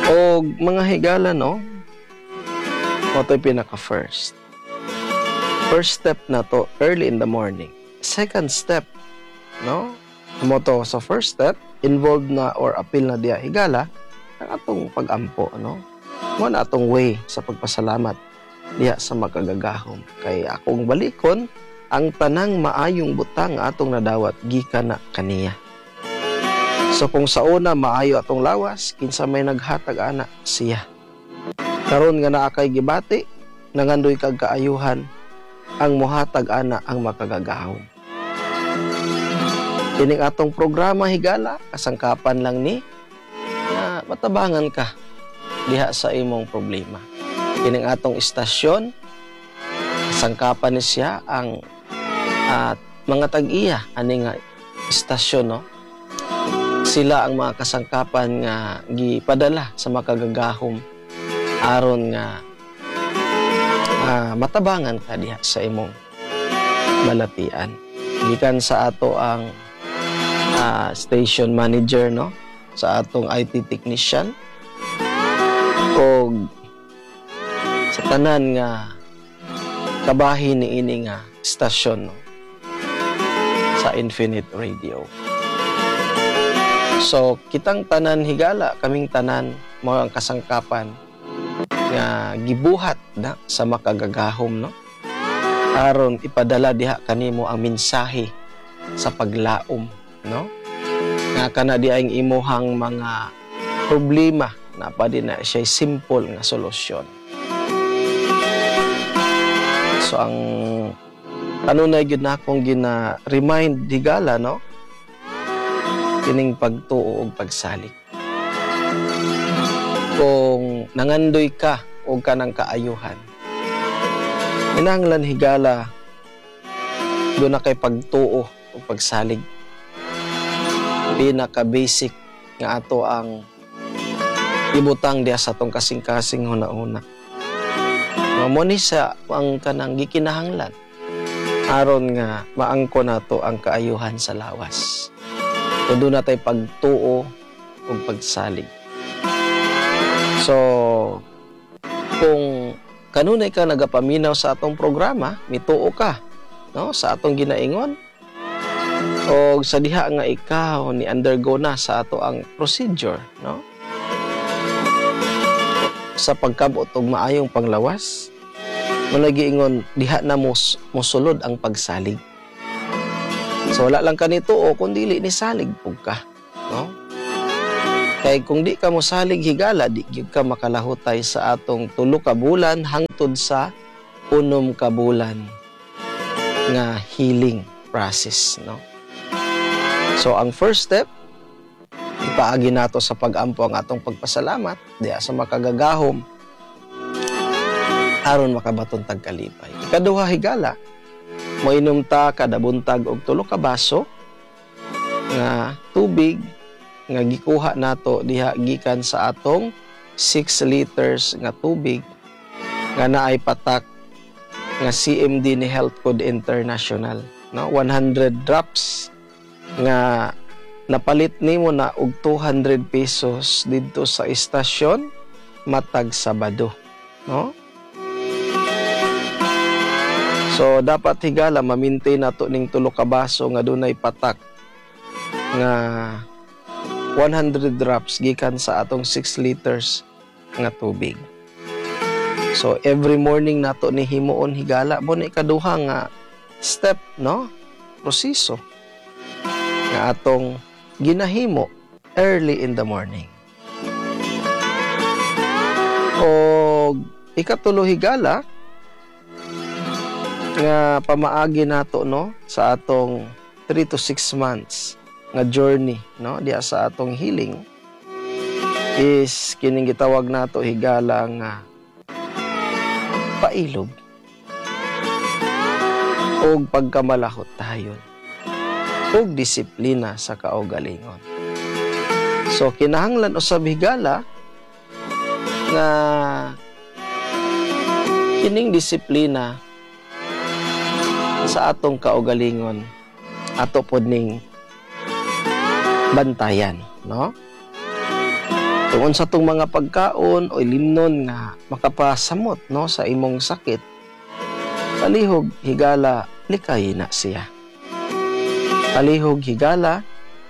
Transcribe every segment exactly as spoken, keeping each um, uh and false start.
O mga higala, no? Ito yung pinaka-first. First step na to, early in the morning. Second step, no? Mo to sa first step, involved na or appeal na diya higala, ang atong pag-ampo, no? Mo na atong way sa pagpasalamat diya sa makagagahom. Kay akong balikon, ang tanang maayong butang atong nadawat, gikan na kaniya. So kung sa una maayo atong lawas, kinsa may naghatag ana siya. Karon nga naa kay gibati, nangandoy kag kaayuhan, ang mohatag ana ang makagagahom. Kining atong programa higala, kasangkapan lang ni na matabangan ka diha sa imong problema. Kining atong istasyon, kasangkapan ni siya ang at mga tag-iya ani nga istasyon, no? Sila ang mga kasangkapan nga gipadala sa makagagahom aron nga uh, matabangan ka diha sa imong malatian. Gikan sa ato ang uh, station manager, no? Sa atong I T technician o sa tanan nga kabahin ni ini nga stasyon, no? Sa Infinite Radio. So, kitang tanan higala, kaming tanan, mo ang kasangkapan nga gibuhat na sa makagagahom, no? Aron ipadala diha kanimo ang mensahe sa paglaom, no? Nga kana di ang imuhang mga problema na pa din na siya simple nga solusyon. So, ang kanunay gyud na akong gina-remind higala, no? Kining pagtuo og pagsalig. Kung nangandoy ka o ka ng kaayuhan, inanglan higala doon na kay pagtuo o pagsalig. Pinaka-basic nga ato ang ibutang diya sa atong kasing-kasing huna-huna. Mamuni sa ang kanang gikinahanglan aron nga maangko nato ang kaayuhan sa lawas. Kung doon natin pagtuo o pagsalig. So, kung kanunay ka nagapaminaw sa atong programa, mituo ka, no? Sa atong ginaingon, o sa diha nga ikaw ni undergo na sa ato ang procedure, no? Sa pagkabot og maayong panglawas, muna giingon, diha na mus, musulod ang pagsalig. So, wala lang ka nito o kung dili ni salig pug ka, no? Kay kung di ka mo salig higala, di gyud ka makalahutay sa atong tulo ka bulan hangtod sa unom ka bulan nga healing process, no? So, ang first step, ipaagi nato sa pag-ampo ang atong pagpasalamat diya sa makagagahom aron makabaton tag kalipay. Ikaduha higala, moinom ta kada buntag og tulo ka baso nga tubig nga gikuha nato diha gikan sa atong six liters nga tubig nga naay patak nga C M D ni Health Code International, no? one hundred drops nga napalit nimo na og two hundred pesos didto sa istasyon matag Sabado, no? So dapat higala ma-maintain nato ning tulo ka baso nga dunay patak nga one hundred drops gikan sa atong six liters nga tubig. So every morning nato ni himuon higala mo ni ikaduha nga step, no? Proseso nga atong ginahimo early in the morning. O ikatulo higala nga pamaagi nato, no, sa atong three to six months nga journey, no, diya sa atong healing is kining gitawag nato higala nga pailog og pagkamalahot tayon og disiplina sa kaugalingon. So kinahanglan usab higala nga kining disiplina sa atong kaugalingon ato pod ning bantayan, no? Tungod sa tong mga pagkaon o limnon nga makapasamot no sa imong sakit, palihog higala likay na siya. Palihog higala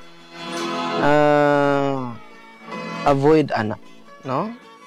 uh, avoid ana no.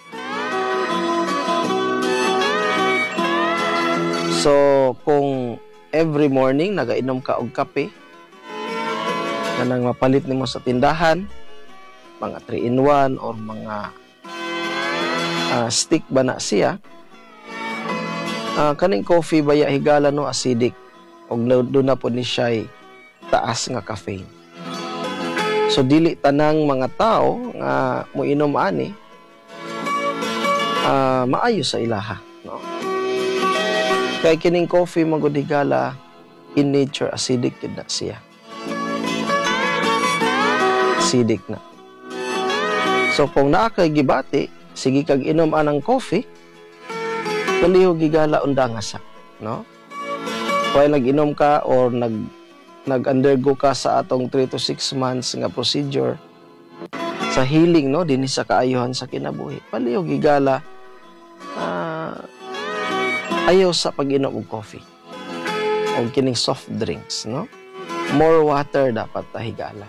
So kung every morning nagainom ka og kape kanang mapalit nimo sa tindahan, mga three in one or mga uh, stick ba na siya, uh, kaning coffee baya higala no acidic og doon na po ni siya taas nga caffeine. So dili tanang mga tao nga moinom ani uh, maayo sa ilaha no. Kay kining coffee magud higala in nature acidic gid na siya. Acidic na. So kung naa kay gibati, sige kag inom anang coffee, palihog higala undang sa, no? Kung nag-inom ka or nag nag-undergo ka sa atong three to six months nga procedure sa healing no dinhi sa kaayuhan sa kinabuhi, palihog higala uh, ayaw sa pag-inom og coffee o kining soft drinks, no? More water dapat ta higala.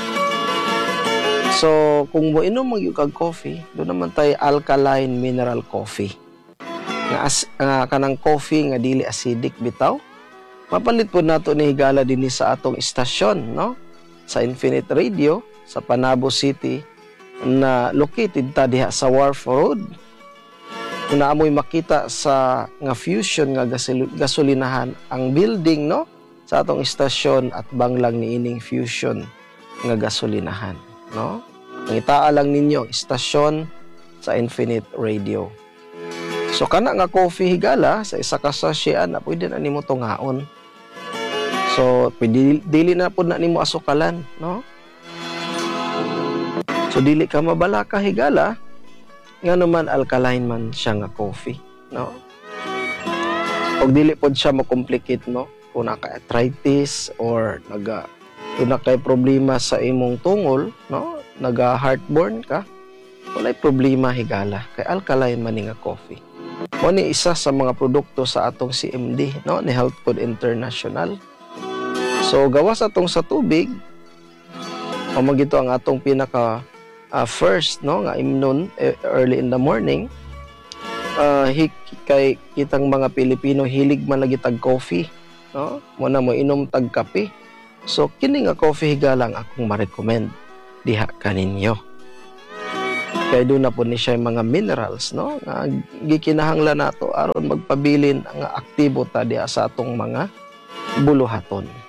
So, kung mo inom mo yung kag coffee, doon naman tayo alkaline mineral coffee. Nga, as, nga kanang coffee nga dili acidic bitaw. Mapalit po nato ni higala dinhi sa atong istasyon, no? Sa Infinite Radio, sa Panabo City, na located ta diha sa Wharf Road. Kung naamoy makita sa nga Fusion nga gasol- gasolinahan, ang building, no? Sa atong istasyon at banglang niining Fusion nga gasolinahan. No? Nangitaa lang ninyo istasyon sa Infinite Radio. So kana nga coffee higala sa isa ka sachet na pwede na nimo tungaon. So pwede dili na pud na nimo asukalan, no? So dili ka mabala ka higala nga naman alkaline man siya nga coffee, no? Og dili pod siya mo-complicate, no? Kung naka-arthritis or naga kung nakay problema sa imong tungol, no? Naga-heartburn ka, walay problema higala. Kay alkaline man nga coffee. Mo ni isa sa mga produkto sa atong C M D, no? Ni Health Code International. So, gawas atong sa tubig, o magito ang atong pinaka uh, first, no? Nga imnon early in the morning. Uh, kay kitang mga Pilipino, hilig man lagi tag coffee, no? Muna mo inom tag kape. So, kini nga coffee higala ang akong ma-recommend diha kaninyo. Kaya doon na po ni siya mga minerals, no? Nga gikinahanglan nato aron magpabilin ang aktibo ta diha sa atong mga buluhaton.